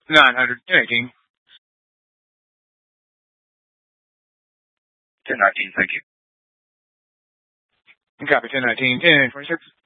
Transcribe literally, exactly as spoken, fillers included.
nine hundred eighteen. ten nineteen, thank you. Copy ten nineteen, ten twenty-six.